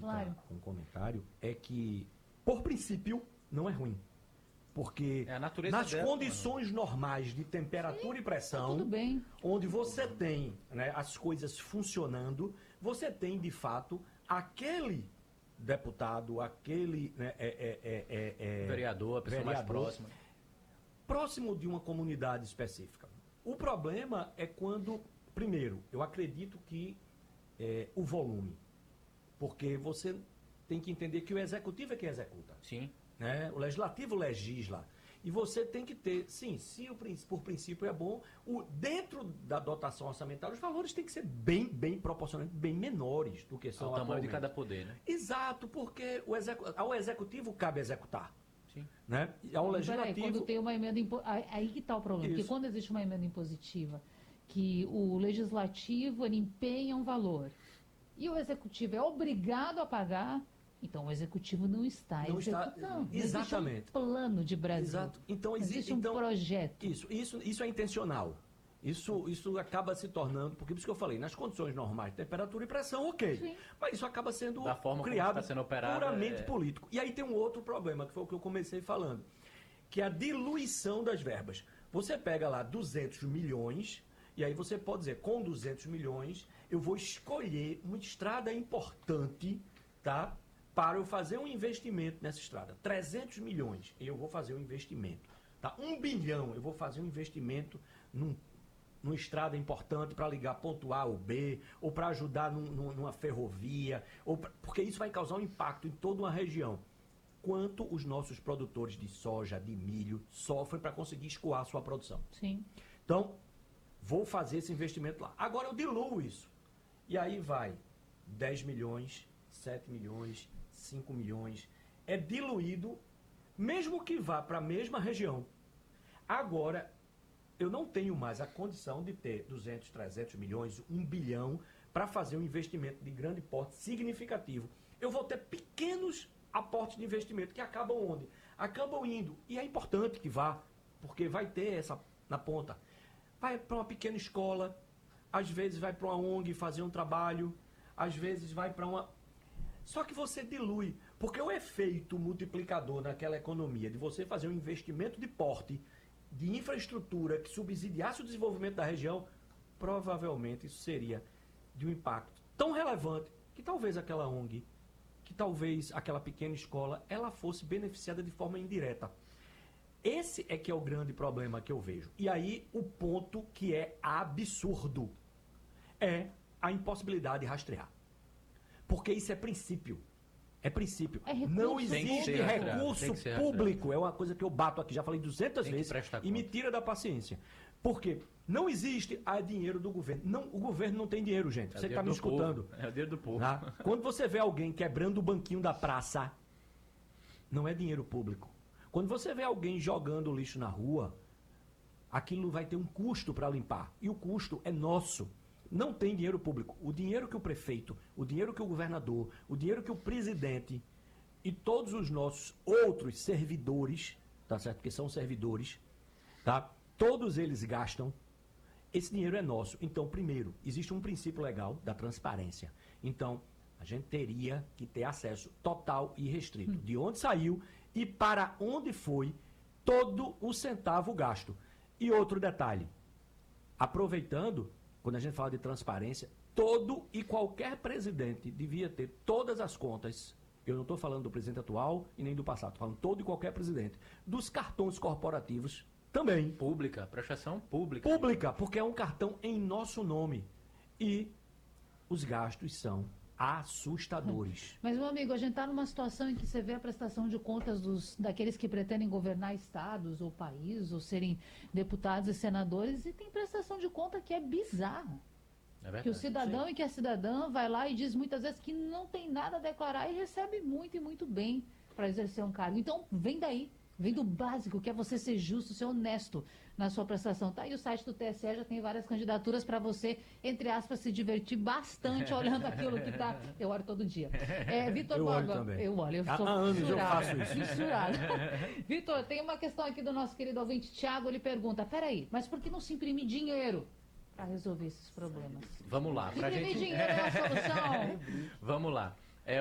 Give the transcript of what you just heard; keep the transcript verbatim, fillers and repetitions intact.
claro. Um comentário é que, por princípio, não é ruim. Porque é nas dela, condições mano. normais de temperatura Sim, e pressão, tá tudo bem. onde você tem, né, as coisas funcionando, você tem, de fato, aquele deputado, aquele né, é, é, é, é, vereador, a pessoa vereador, mais próxima. Próximo de uma comunidade específica. O problema é quando, primeiro, eu acredito que é, o volume. Porque você tem que entender que o executivo é quem executa. Sim. Né? O legislativo legisla. E você tem que ter, sim, se o, por princípio é bom, o, dentro da dotação orçamentária, os valores têm que ser bem, bem proporcionalmente, bem menores do que são o tamanho atualmente. de cada poder, né? Exato, porque o execu ao executivo cabe executar. Sim. Né? E ao legislativo... Peraí, quando tem uma emenda impo... aí que está o problema, porque quando existe uma emenda impositiva, que o legislativo ele empenha um valor e o executivo é obrigado a pagar, então o executivo não está não executando. Está... Não Exatamente. existe um plano de Brasil. Exato. Então existe, existe um então, projeto. Isso, isso, isso é intencional. Isso, isso acaba se tornando, porque por isso que eu falei, nas condições normais de temperatura e pressão, ok. Sim. Mas isso acaba sendo da forma criado como está sendo operado, puramente é... político. E aí tem um outro problema, que foi o que eu comecei falando, que é a diluição das verbas. Você pega lá duzentos milhões, e aí você pode dizer, com duzentos milhões, eu vou escolher uma estrada importante, tá? Para eu fazer um investimento nessa estrada. trezentos milhões, eu vou fazer um investimento. Tá? Um bilhão, eu vou fazer um investimento num numa estrada importante para ligar ponto A ao B, ou para ajudar num, numa ferrovia, ou pra, porque isso vai causar um impacto em toda uma região. Quanto os nossos produtores de soja, de milho, sofrem para conseguir escoar a sua produção. Sim. Então, vou fazer esse investimento lá. Agora eu diluo isso. E aí vai dez milhões, sete milhões, cinco milhões. É diluído, mesmo que vá para a mesma região. Agora, eu não tenho mais a condição de ter duzentos, trezentos milhões, um bilhão, para fazer um investimento de grande porte significativo. Eu vou ter pequenos aportes de investimento que acabam onde? Acabam indo. E é importante que vá, porque vai ter essa na ponta. Vai para uma pequena escola, às vezes vai para uma O N G fazer um trabalho, às vezes vai para uma... Só que você dilui, porque o efeito multiplicador naquela economia de você fazer um investimento de porte, de infraestrutura que subsidiasse o desenvolvimento da região, provavelmente isso seria de um impacto tão relevante que talvez aquela O N G, que talvez aquela pequena escola, ela fosse beneficiada de forma indireta. Esse é que é o grande problema que eu vejo. E aí o ponto que é absurdo é a impossibilidade de rastrear. Porque isso é princípio. É princípio. É recurso, não existe recurso público. É uma coisa que eu bato aqui, já falei duzentas vezes, e me tira da paciência. Por quê? Não existe a dinheiro do governo. Não, o governo não tem dinheiro, gente. Você que está me escutando. É o dinheiro do povo. Tá? Quando você vê alguém quebrando o banquinho da praça, não é dinheiro público. Quando você vê alguém jogando lixo na rua, aquilo vai ter um custo para limpar. E o custo é nosso. Não tem dinheiro público. O dinheiro que o prefeito, o dinheiro que o governador, o dinheiro que o presidente e todos os nossos outros servidores, tá certo? Porque são servidores, tá? Todos eles gastam. Esse dinheiro é nosso. Então, primeiro, existe um princípio legal da transparência. Então, a gente teria que ter acesso total e restrito de onde saiu e para onde foi todo o centavo gasto. E outro detalhe, aproveitando, quando a gente fala de transparência, todo e qualquer presidente devia ter todas as contas, eu não estou falando do presidente atual e nem do passado, estou falando todo e qualquer presidente, dos cartões corporativos também. Pública, prestação pública. Pública, porque é um cartão em nosso nome. E os gastos são assustadores. Mas, meu amigo, a gente está numa situação em que você vê a prestação de contas dos, daqueles que pretendem governar estados ou país, ou serem deputados e senadores, e tem prestação de conta que é bizarra. É verdade, que o cidadão sim. e que a cidadã vai lá e diz muitas vezes que não tem nada a declarar e recebe muito e muito bem para exercer um cargo. Então, vem daí. Vem do básico, que é você ser justo, ser honesto na sua prestação. Tá aí o site do T S E, já tem várias candidaturas para você, entre aspas, se divertir bastante olhando aquilo que tá. Eu olho todo dia. É, Vitor eu Borba, olho também. eu olho, eu sou há anos eu faço isso. Fissurado. Vitor, tem uma questão aqui do nosso querido ouvinte Thiago, ele pergunta, peraí, mas por que não se imprime dinheiro para resolver esses problemas? Vamos lá. Pra imprimir gente... dinheiro é a solução. Vamos lá.